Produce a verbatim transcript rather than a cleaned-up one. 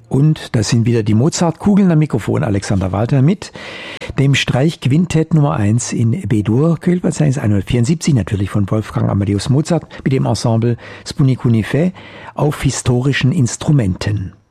Und das sind wieder die Mozart-Kugeln am Mikrofon, Alexander Walter mit dem Streichquintett Nummer eins in B-Dur, Köln-Verzeichnis hundertvierundsiebzig, natürlich von Wolfgang Amadeus Mozart, mit dem Ensemble Spunicunifé auf historischen Instrumenten.